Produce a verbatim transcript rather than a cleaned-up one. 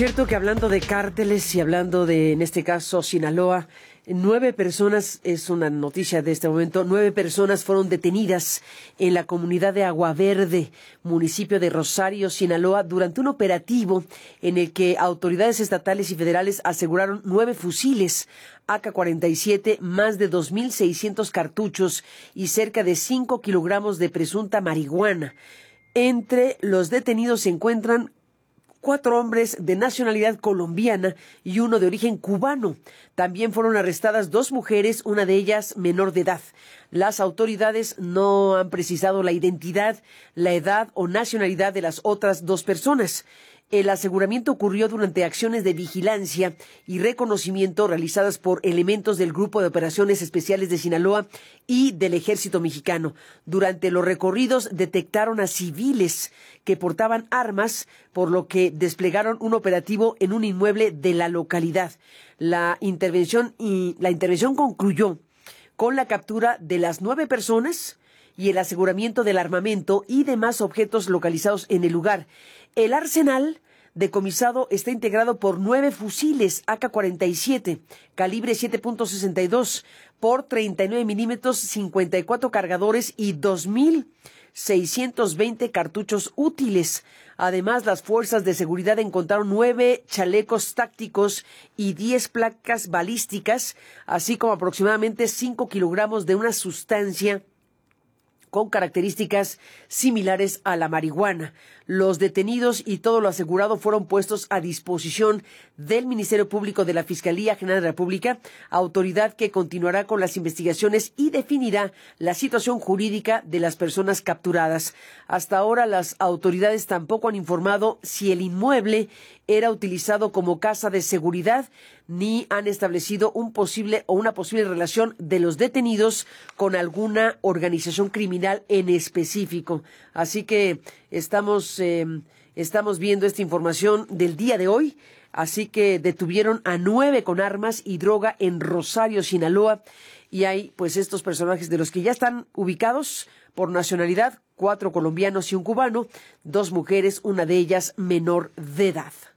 cierto que hablando de cárteles y hablando de, en este caso, Sinaloa, nueve personas, es una noticia de este momento, nueve personas fueron detenidas en la comunidad de Agua Verde, municipio de Rosario, Sinaloa, durante un operativo en el que autoridades estatales y federales aseguraron nueve fusiles A K cuarenta y siete, más de dos mil seiscientos cartuchos y cerca de cinco kilogramos de presunta marihuana. Entre los detenidos se encuentran cuatro hombres de nacionalidad colombiana y uno de origen cubano. También fueron arrestadas dos mujeres, una de ellas menor de edad. Las autoridades no han precisado la identidad, la edad o nacionalidad de las otras dos personas. El aseguramiento ocurrió durante acciones de vigilancia y reconocimiento realizadas por elementos del Grupo de Operaciones Especiales de Sinaloa y del Ejército Mexicano. Durante los recorridos detectaron a civiles que portaban armas, por lo que desplegaron un operativo en un inmueble de la localidad. La intervención y la intervención concluyó con la captura de las nueve personas y el aseguramiento del armamento y demás objetos localizados en el lugar. El arsenal decomisado está integrado por nueve fusiles A K cuarenta y siete, calibre siete punto sesenta y dos por treinta y nueve milímetros, cincuenta y cuatro cargadores y dos mil seiscientos veinte cartuchos útiles. Además, las fuerzas de seguridad encontraron nueve chalecos tácticos y diez placas balísticas, así como aproximadamente cinco kilogramos de una sustancia con características similares a la marihuana. Los detenidos y todo lo asegurado fueron puestos a disposición del Ministerio Público de la Fiscalía General de la República, autoridad que continuará con las investigaciones y definirá la situación jurídica de las personas capturadas. Hasta ahora las autoridades tampoco han informado si el inmueble era utilizado como casa de seguridad, ni han establecido un posible o una posible relación de los detenidos con alguna organización criminal en específico. Así que estamos eh, estamos viendo esta información del día de hoy. Así que detuvieron a nueve con armas y droga en Rosario, Sinaloa, y hay pues estos personajes de los que ya están ubicados por nacionalidad, cuatro colombianos y un cubano, dos mujeres, una de ellas menor de edad.